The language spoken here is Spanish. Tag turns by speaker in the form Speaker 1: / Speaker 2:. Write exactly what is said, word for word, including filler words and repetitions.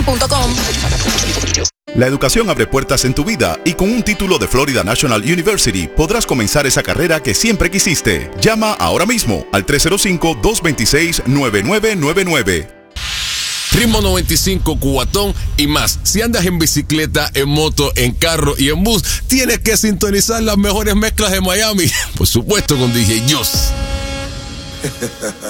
Speaker 1: punto com.
Speaker 2: La educación abre puertas en tu vida y con un título de Florida National University podrás comenzar esa carrera que siempre quisiste. Llama ahora mismo al tres cero cinco, dos dos seis, nueve nueve nueve nueve.
Speaker 3: Ritmo noventa y cinco, Cubatón y más. Si andas en bicicleta, en moto, en carro y en bus, tienes que sintonizar las mejores mezclas de Miami. Por supuesto con D J Joss.